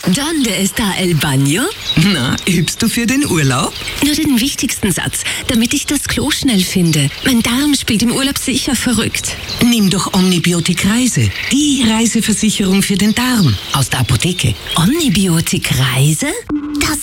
¿Dónde está el baño? Na, übst du für den Urlaub? Nur den wichtigsten Satz, damit ich das Klo schnell finde. Mein Darm spielt im Urlaub sicher verrückt. Nimm doch Omnibiotik Reise. Die Reiseversicherung für den Darm. Aus der Apotheke. Omnibiotik Reise?